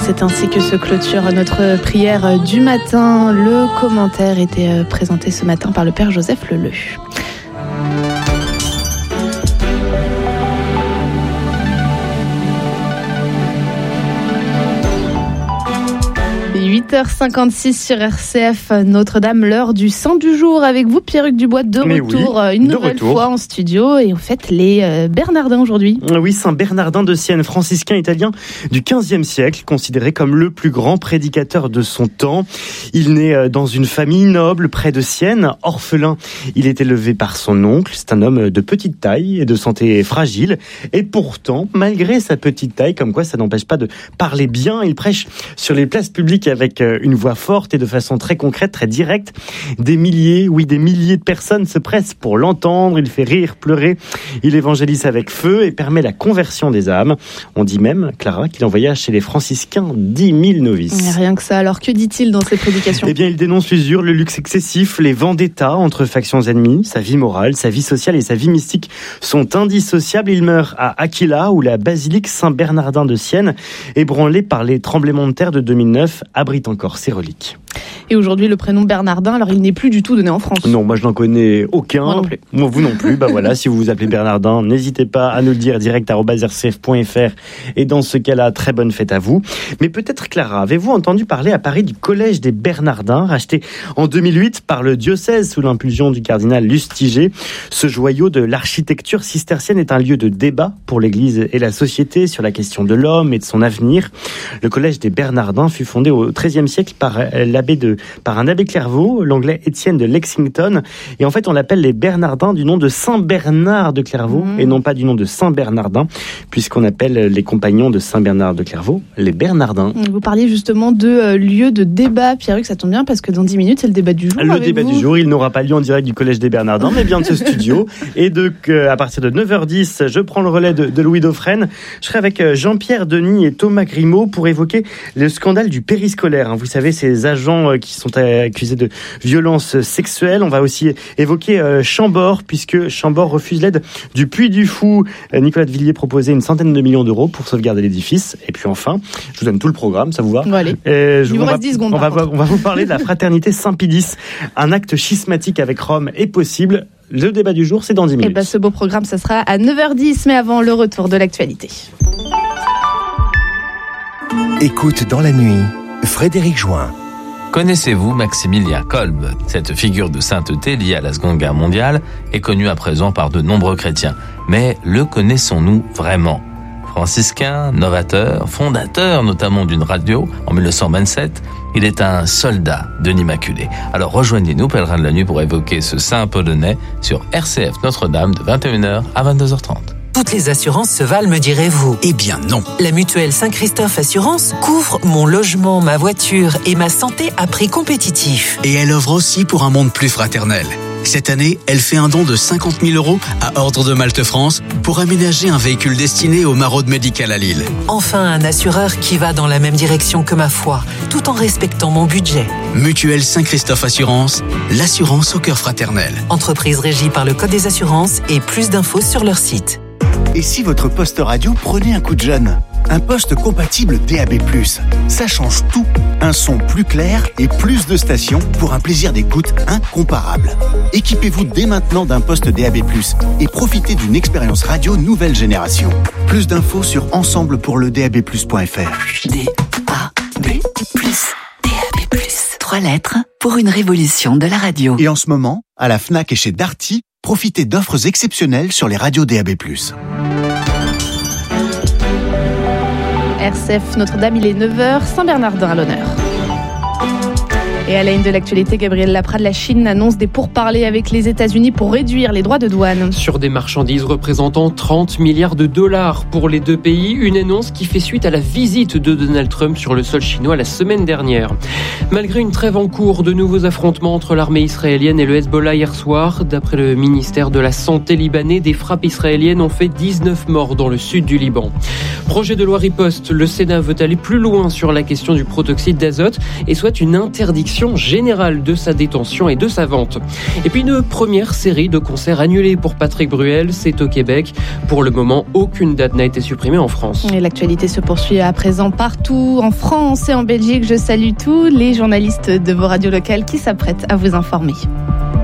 C'est ainsi que se clôture notre prière du matin. Le commentaire était présenté ce matin par le Père Joseph Leleu. – 8h56 sur RCF Notre-Dame, l'heure du Saint du jour avec vous, Pierruc Dubois, de retour une nouvelle fois en studio, et on fête les Bernardins aujourd'hui. Oui, Saint Bernardin de Sienne, franciscain italien du XVe siècle, considéré comme le plus grand prédicateur de son temps. Il naît dans une famille noble près de Sienne, orphelin. Il est élevé par son oncle. C'est un homme de petite taille et de santé fragile, et pourtant, malgré sa petite taille, comme quoi ça n'empêche pas de parler bien, il prêche sur les places publiques avec une voix forte et de façon très concrète, très directe. Des milliers de personnes se pressent pour l'entendre. Il fait rire, pleurer. Il évangélise avec feu et permet la conversion des âmes. On dit même, Clara, qu'il envoya chez les franciscains 10 000 novices. Rien que ça. Alors, que dit-il dans ses prédications ? Eh bien, il dénonce l'usure, le luxe excessif, les vendettas entre factions ennemies. Sa vie morale, sa vie sociale et sa vie mystique sont indissociables. Il meurt à Aquila, où la basilique Saint-Bernardin de Sienne, ébranlée par les tremblements de terre de 2009, abrite encore ses reliques. Et aujourd'hui, le prénom Bernardin, alors il n'est plus du tout donné en France. Non, moi je n'en connais aucun. Moi non plus. Moi, vous non plus. Bah voilà, si vous vous appelez Bernardin, n'hésitez pas à nous le dire direct@rcf.fr. Et dans ce cas-là, très bonne fête à vous. Mais peut-être, Clara, avez-vous entendu parler à Paris du collège des Bernardins, racheté en 2008 par le diocèse sous l'impulsion du cardinal Lustiger. Ce joyau de l'architecture cistercienne est un lieu de débat pour l'Église et la société sur la question de l'homme et de son avenir. Le collège des Bernardins fut fondé au XIIIe siècle par un abbé Clairvaux, l'anglais Étienne de Lexington. Et en fait, on l'appelle les Bernardins du nom de Saint Bernard de Clairvaux et non pas du nom de Saint Bernardin, puisqu'on appelle les compagnons de Saint Bernard de Clairvaux les Bernardins. Vous parliez justement de lieu de débat, Pierruc, ça tombe bien parce que dans 10 minutes, c'est le débat du jour. Le débat du jour, il n'aura pas lieu en direct du collège des Bernardins, mais bien de ce studio. Et à partir de 9h10, je prends le relais de Louis Dauphren. Je serai avec Jean-Pierre Denis et Thomas Grimaud pour évoquer le scandale du périscolaire. Vous savez, ces agents qui sont accusés de violences sexuelles. On va aussi évoquer Chambord, puisque Chambord refuse l'aide du Puy du Fou. Nicolas de Villiers proposait une centaine de millions d'euros pour sauvegarder l'édifice. Et puis enfin, je vous donne tout le programme, ça vous va ? Bon, allez. Il vous reste 10 secondes. On va vous parler de la fraternité Saint-Pédis. Un acte schismatique avec Rome est possible. Le débat du jour, c'est dans 10 minutes. Et ce beau programme, ça sera à 9h10, mais avant le retour de l'actualité. Écoute dans la nuit, Frédéric Join. Connaissez-vous Maximilien Kolbe ? Cette figure de sainteté liée à la Seconde Guerre mondiale est connue à présent par de nombreux chrétiens. Mais le connaissons-nous vraiment ? Franciscain, novateur, fondateur notamment d'une radio en 1927, il est un soldat de l'Immaculée. Alors rejoignez-nous, pèlerins de la nuit, pour évoquer ce saint polonais sur RCF Notre-Dame de 21h à 22h30. Toutes les assurances se valent, me direz-vous. Eh bien non. La mutuelle Saint-Christophe Assurance couvre mon logement, ma voiture et ma santé à prix compétitif. Et elle offre aussi pour un monde plus fraternel. Cette année, elle fait un don de 50 000 € à Ordre de Malte France pour aménager un véhicule destiné au maraude médical à Lille. Enfin, un assureur qui va dans la même direction que ma foi, tout en respectant mon budget. Mutuelle Saint-Christophe Assurance, l'assurance au cœur fraternel. Entreprise régie par le Code des assurances et plus d'infos sur leur site. Et si votre poste radio prenait un coup de jeune ? Un poste compatible DAB+. Ça change tout. Un son plus clair et plus de stations pour un plaisir d'écoute incomparable. Équipez-vous dès maintenant d'un poste DAB+, et profitez d'une expérience radio nouvelle génération. Plus d'infos sur ensemblepourledab+.fr. DAB+. 3 lettres pour une révolution de la radio. Et en ce moment, à la Fnac et chez Darty, profitez d'offres exceptionnelles sur les radios DAB+. RCF Notre-Dame, il est 9h, Saint-Bernardin à l'honneur. Et à la une de l'actualité, Gabriel Laprade, la Chine annonce des pourparlers avec les États-Unis pour réduire les droits de douane. Sur des marchandises représentant 30 milliards de dollars pour les deux pays, une annonce qui fait suite à la visite de Donald Trump sur le sol chinois la semaine dernière. Malgré une trêve en cours, de nouveaux affrontements entre l'armée israélienne et le Hezbollah hier soir. D'après le ministère de la Santé libanais, des frappes israéliennes ont fait 19 morts dans le sud du Liban. Projet de loi riposte, le Sénat veut aller plus loin sur la question du protoxyde d'azote et souhaite une interdiction l'interdiction générale de sa détention et de sa vente. Et puis une première série de concerts annulés pour Patrick Bruel, c'est au Québec. Pour le moment, aucune date n'a été supprimée en France. Et l'actualité se poursuit à présent partout, en France et en Belgique. Je salue tous les journalistes de vos radios locales qui s'apprêtent à vous informer.